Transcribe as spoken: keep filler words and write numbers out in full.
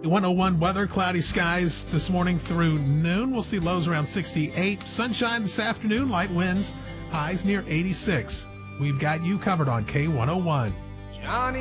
one oh one weather, cloudy skies this morning through noon. We'll see lows around sixty-eight. Sunshine this afternoon, light winds, highs near eighty-six. We've got you covered on K one oh one. Johnny